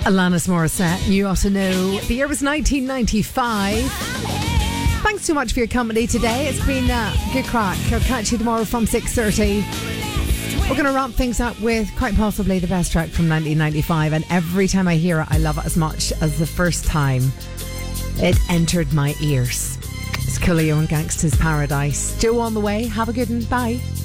Alanis Morissette. You ought to know the year was 1995. Thanks so much for your company today. It's been good crack. I'll catch you tomorrow from 6:30. We're going to wrap things up with quite possibly the best track from 1995, and every time I hear it, I love it as much as the first time it entered my ears. It's Coolio and Gangsta's Paradise. Joe on the way. Have a good one. Bye.